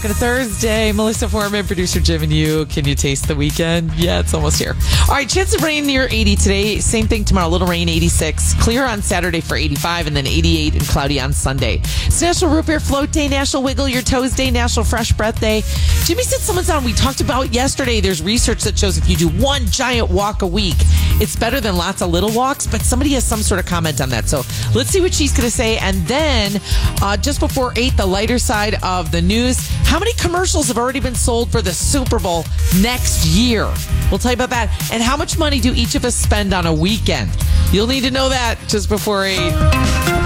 Thursday, Melissa Foreman, producer Jim and you. Can you taste the weekend? Yeah, it's almost here. All right, chance of rain near 80 today. Same thing tomorrow. Little rain, 86. Clear on Saturday for 85, and then 88 and cloudy on Sunday. It's National Root Beer Float Day, National Wiggle Your Toes Day, National Fresh Breath Day. Jimmy said someone's on. We talked about yesterday. There's research that shows if you do one giant walk a week, it's better than lots of little walks, but somebody has some sort of comment on that. So let's see what she's going to say. And then just before 8, the lighter side of the news. How many commercials have already been sold for the Super Bowl next year? We'll tell you about that. And how much money do each of us spend on a weekend? You'll need to know that just before 8.